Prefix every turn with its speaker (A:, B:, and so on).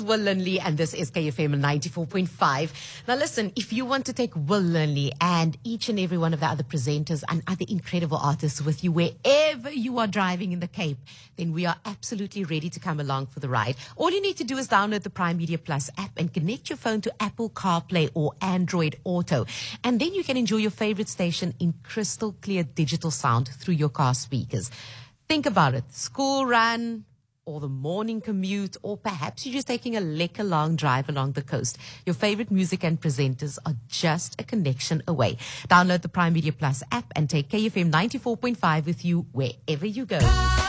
A: Will Linley, and this is KFM 94.5. Now listen, if you want to take Will Linley and each and every one of the other presenters and other incredible artists with you wherever you are driving in the Cape, then we are absolutely ready to come along for the ride. All you need to do is download the Prime Media Plus app and connect your phone to Apple CarPlay or Android Auto. And then you can enjoy your favorite station in crystal clear digital sound through your car speakers. Think about it. School run, or the morning commute, or perhaps you're just taking a lekker long drive along the coast. Your favorite music and presenters are just a connection away. Download the Prime Media Plus app and take KFM 94.5 with you wherever you go.